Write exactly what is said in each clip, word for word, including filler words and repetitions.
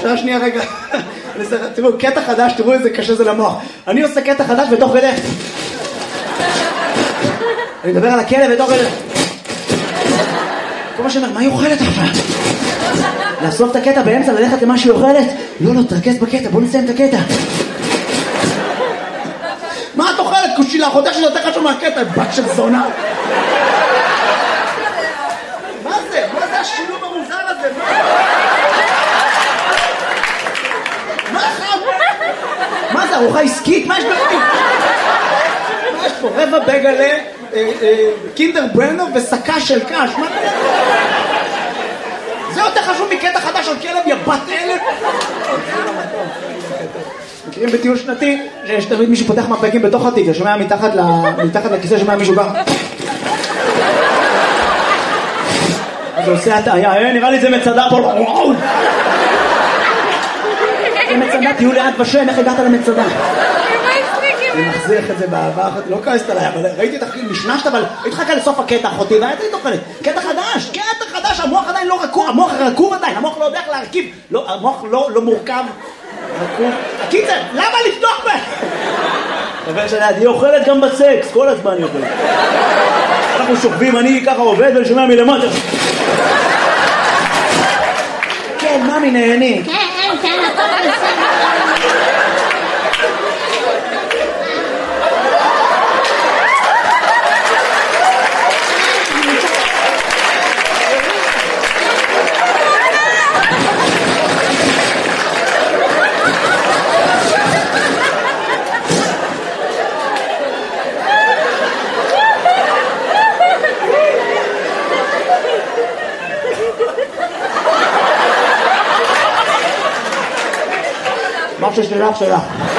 אפשר שנייה רגע. תראו, קטע חדש, תראו איזה קשה זה למוח. אני עושה קטע חדש ותוך כדי. אני מדבר על הכלב ותוך כדי. כל מה שאומר, מה היא אוכלת עכשיו? לאסוף את הקטע באמצע, ללכת למה שהיא אוכלת? לא, לא, תרכז בקטע, בוא נסיים את הקטע. מה את אוכלת? קושילה, חודש שזה יותר חשוב מהקטע, בת של זונה. מה זה? מה זה השילוב המוזר הזה? מה חם? מה זה, ארוחה עסקית? מה יש בפנים? מה יש פה? רבע בגלה, קינדר ברנר וסקה של קש. מה קרה? זה יותר חשוב מקטע חדש על כלב, יא בת אלף. מכירים בטיול שנתי, שיש תמיד מישהו פותח מפקים בתוך התיק, ששומע מתחת לכיסא, שומע מישהו בא. אז עושה הטעיה, נראה לי זה מצדה פה, וואו! זה מצדה, תהיו לאט בשם, איך הגעת למצדה? אני מחזיך את זה בעבר, לא כעסת עליי, אבל ראיתי את החכים, נשנשת, אבל הייתי חכה לסוף הקטע, אחותי, והייתי תוכלת, קטע חדש, קטע חדש, המוח עדיין לא רכוב, המוח רכוב עדיין, המוח לא יודע איך להרכיב, המוח לא מורכב, רכוב. הקיצר, למה לפתוח בה? אבל שליד, היא אוכלת גם בסקס, כל הזמן היא אוכלת. אנחנו שוכבים, אני ככה עובד ושומע מלמטה. כן, ממי נהני. כן, כן, הכל בסדר. מה ששלך שלך.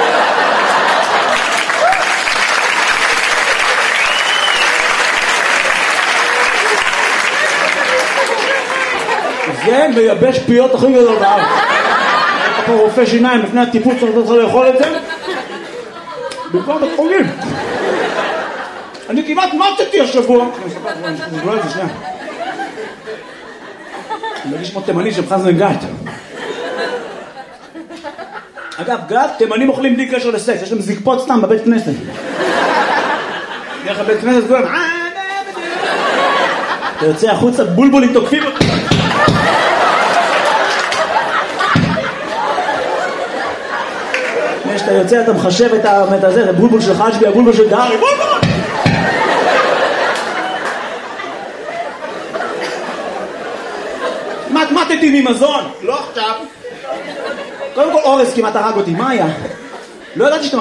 זה מייבש פיות הכי גדול בארץ. אתה פה רופא שיניים לפני הטיפול צריך לאכול את זה. במקום בית חולים. אני כמעט מתתי השבוע. אני אספר את זה שנייה. אני מרגיש כמו תימני של חזן גת. אגב, גת, תימנים אוכלים בלי קשר לסקס, יש להם זקפות סתם בבית כנסת. נראה לך בית כנסת כולם, אתה יוצא החוצה, בולבולים תוקפים אותך. כשאתה יוצא אתה מחשב את הזה, את הבולבול של חשבי, הבולבול של דהרי, בולבול! מתמטתי ממזון, לא עכשיו. קודם כל אורס כמעט הרג אותי, מה היה? לא ידעתי שאתה